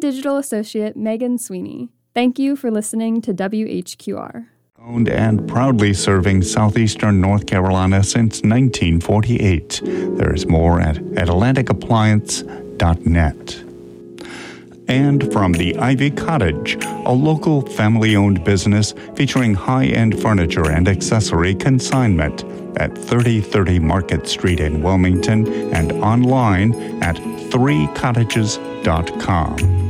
digital associate Megan Sweeney. Thank you for listening to WHQR. Owned and proudly serving southeastern North Carolina since 1948. There's more at atlanticappliance.net. And from the Ivy Cottage, a local family-owned business featuring high-end furniture and accessory consignment at 3030 Market Street in Wilmington and online at 3cottages.com.